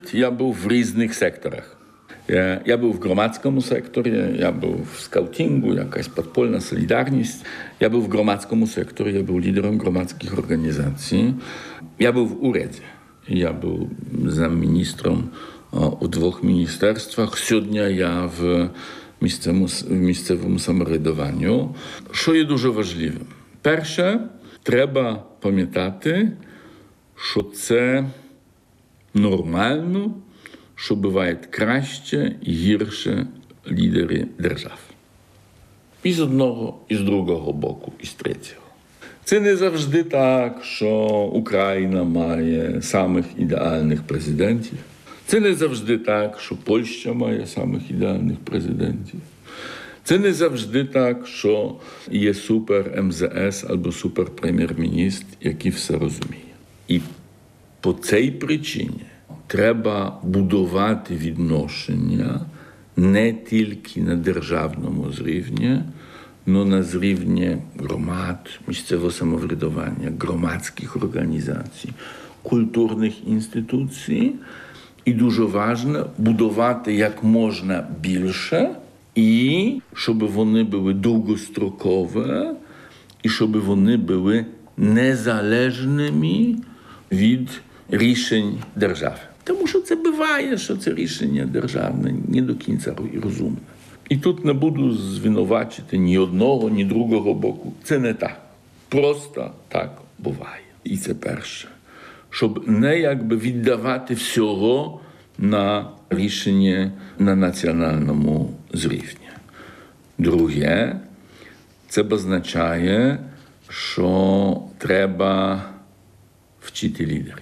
Я був в різних секторах. Я був в громадському секторі, я був в скаутингу, якась підпольна солідарність. Я був в громадському секторі, я був лідером громадських організацій. Я був в уряді. Я був замміністром у 2 міністерствах. Сьогодні я в місцевому самоврядуванню. Що є дуже важливим? Перше, треба пам'ятати, що це нормально, що бувають краще і гірше лідери держав. І з одного, і з другого боку, і з третього. Це не завжди так, що Україна має самих ідеальних президентів. Це не завжди так, що Польща має самих ідеальних президентів. Це не завжди так, що є супер МЗС або супер прем'єр-міністр, який все розуміє. І по цій причині треба будувати відношення не тільки на державному рівні, але на рівні громад, місцевого самоврядування, громадських організацій, культурних інституцій. І дуже важливо будувати як можна більше, і щоб вони були довгострокові, і щоб вони були незалежними від рішень держави. Тому що це буває, що це рішення державне не до кінця розумне. І тут не буду звинувачити ні одного, ні другого боку. Це не так. Просто так буває. І це перше. Щоб не якби віддавати всього на рішення на національному рівні. Друге, це означає, що треба вчити лідерів.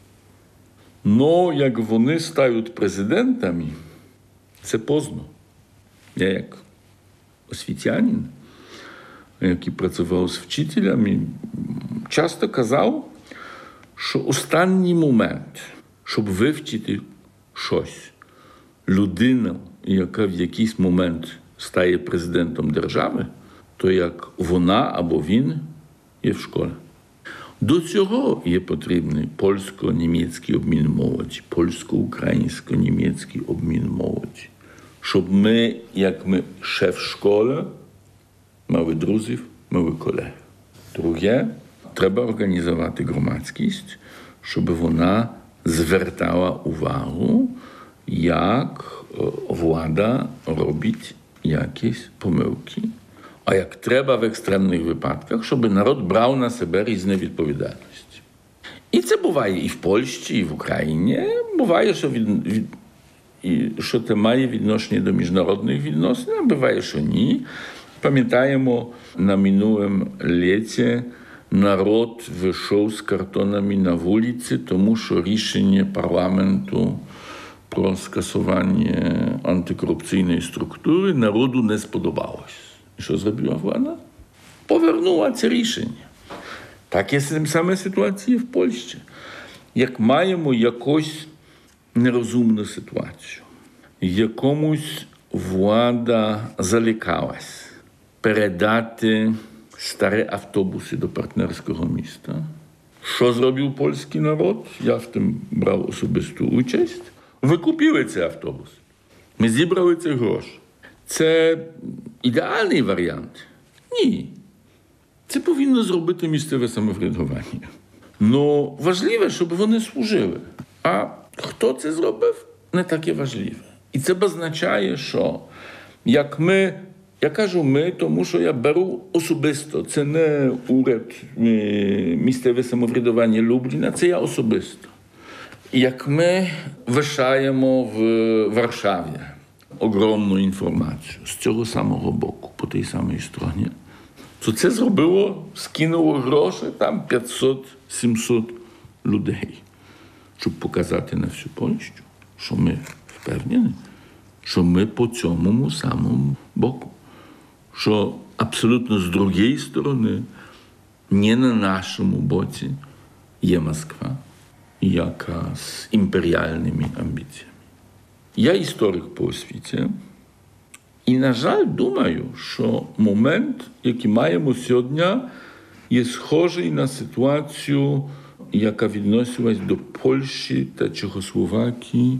Но як вони стають президентами, це поздно. Я як освітянин, який працював з вчителями, часто казав, що останній момент, щоб вивчити щось, людина, яка в якийсь момент стає президентом держави, то як вона або він є в школі. До цього є потрібний польсько-німецький обмін молоді, польсько-українсько-німецький обмін молоді. Щоб ми, як ми шеф школи, мали друзів, мали колег. Друге, треба організувати громадськість, щоб вона звертала увагу, як влада робить якісь помилки. А як треба в екстремних випадках, щоб народ брав на себе різні відповідальності. І це буває і в Польщі, і в Україні. Буває, що це має відношення до міжнародних відносин, а буває, що ні. Пам'ятаємо, на минулому літі народ вийшов з картонами на вулиці, тому що рішення парламенту про скасування антикорупційної структури народу не сподобалось. І що зробила влада? Повернула це рішення. Так є саме ситуація в Польщі. Як маємо якусь нерозумну ситуацію, якомусь влада залякалась передати старі автобуси до партнерського міста. Що зробив польський народ? Я в тим брав особисту участь. Ви купили цей автобус. Ми зібрали ці гроші. Це ідеальний варіант? Ні. Це повинно зробити місцеве самоврядування. Но важливо, щоб вони служили. А хто це зробив? Не таке важливе. І це означає, що як ми, я кажу ми, тому що я беру особисто. Це не уряд місцеве самоврядування Любліна, це я особисто. Як ми вишаємо в Варшаві огромну інформацію з цього самого боку, по тій самій стороні, то це зробило, скинуло гроші, там 500-700 людей, щоб показати на всю Польщу, що ми впевнені, що ми по цьому самому боку. Що абсолютно з другої сторони, не на нашому боці, є Москва, яка з імперіальними амбіціями. Я історик по освіті, і, на жаль, думаю, що момент, який маємо сьогодні, є схожий на ситуацію яка відносилась до Польщі та Чехословакії